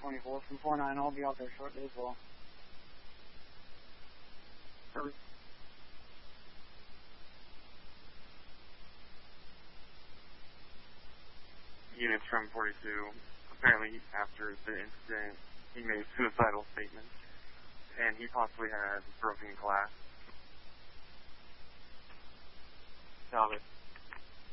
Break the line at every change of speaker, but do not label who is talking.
24 from 49. I'll be out there shortly as well.
Units from 42. Apparently, after the incident, he made suicidal statements, and he possibly had broken glass. Salvage.